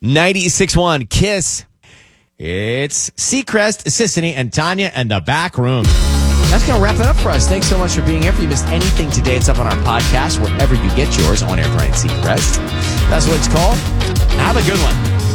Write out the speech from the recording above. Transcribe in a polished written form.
96.1 Kiss. It's Seacrest, Sissany, and Tanya, and the back room. That's going to wrap it up for us. Thanks so much for being here. If you missed anything today, it's up on our podcast, wherever you get yours, On Air Brian Seacrest. That's what it's called. Have a good one.